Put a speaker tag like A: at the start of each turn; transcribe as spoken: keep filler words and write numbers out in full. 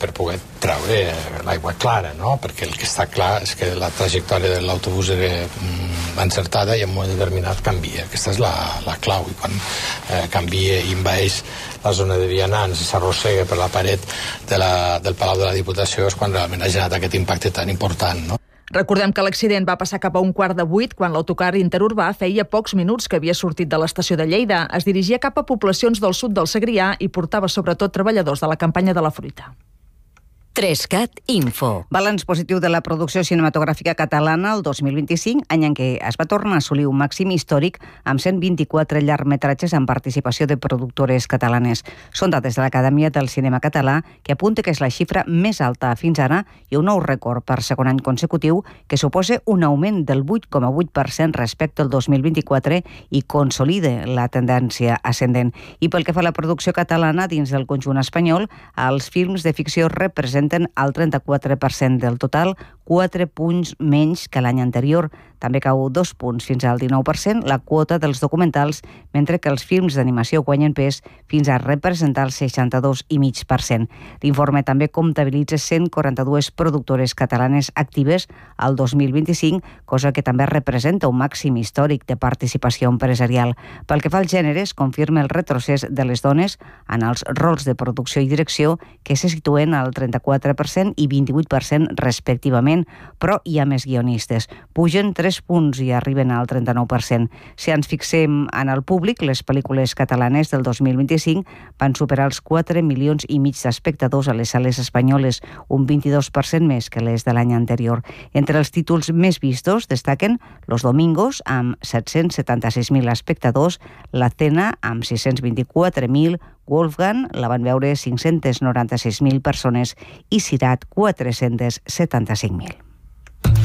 A: per poder treure l'aigua clara, no? Perquè el que està clar és que la trajectòria de l'autobús era mm, encertada i en un moment determinat canvia. Aquesta és la, la clau, i quan eh, canvia i envaeix la zona de vianants i s'arrossega per la paret de la, del Palau de la Diputació és quan realment ha generat aquest impacte tan important, no?
B: Recordem que l'accident va passar cap a un quart de vuit quan l'autocar interurbà feia pocs minuts que havia sortit de l'estació de Lleida. Es dirigia cap a poblacions del sud del Segrià i portava sobretot treballadors de la campanya de la fruita.
C: Trescat Info.
D: Balanç positiu de la producció cinematogràfica catalana el dos mil vint-i-cinc, any en què es va tornar a assolir un màxim històric amb cent vint-i-quatre llargmetratges amb participació de productores catalanes. Són dades de l'Acadèmia del Cinema Català, que apunta que és la xifra més alta fins ara i un nou rècord per segon any consecutiu que suposa un augment del vuit coma vuit per cent respecte al dos mil vint-i-quatre i consolida la tendència ascendent. I pel que fa a la producció catalana dins del conjunt espanyol, els films de ficció representen el trenta-quatre per cent del total, quatre punts menys que l'any anterior. També cau dos punts fins al dinou per cent la quota dels documentals, mentre que els films d'animació guanyen pes fins a representar el seixanta-dos coma cinc per cent. L'informe també comptabilitza cent quaranta-dues productores catalanes actives al dos mil vint-i-cinc, cosa que també representa un màxim històric de participació empresarial. Pel que fa als gèneres, confirma el retrocés de les dones en els rols de producció i direcció, que se situen al trenta-quatre per cent i vint-i-vuit per cent respectivament, però hi ha més guionistes. Pugen tres punts i arriben al trenta-nou per cent. Si ens fixem en el públic, les pel·lícules catalanes del dos mil vint-i-cinc van superar els quatre milions i mig d'espectadors a les sales espanyoles, un vint-i-dos per cent més que les de l'any anterior. Entre els títols més vistos destaquen Los Domingos, amb set-cents setanta-sis mil espectadors, La Cena, amb sis-cents vint-i-quatre mil, Wolfgang la van veure cinc-cents noranta-sis mil persones i Sirat quatre-cents setanta-cinc mil.